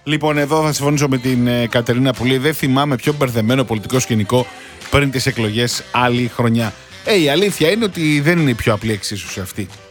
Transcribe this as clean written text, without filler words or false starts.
Λοιπόν, εδώ θα συμφωνήσω με την Κατερίνα που λέει: δεν θυμάμαι πιο μπερδεμένο πολιτικό σκηνικό πριν τις εκλογές άλλη χρονιά. Η αλήθεια είναι ότι δεν είναι η πιο απλή εξίσωση αυτή.